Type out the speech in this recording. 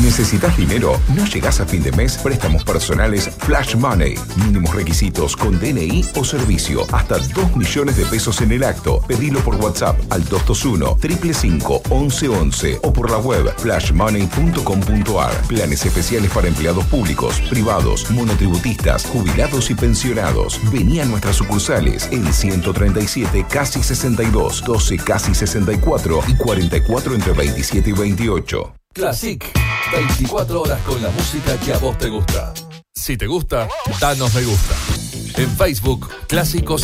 ¿Necesitas dinero? ¿No llegás a fin de mes? Préstamos personales Flash Money. Mínimos requisitos con DNI o servicio. Hasta 2 millones de pesos en el acto. Pedilo por WhatsApp al 221-555-1111 o por la web flashmoney.com.ar. Planes especiales para empleados públicos, privados, monotributistas, jubilados y pensionados. Vení a nuestras sucursales en 137 casi 62, 12 casi 64 y 44 entre 27 y 28. Classic, 24 horas con la música que a vos te gusta. Si te gusta, danos me gusta. En Facebook, Clásicos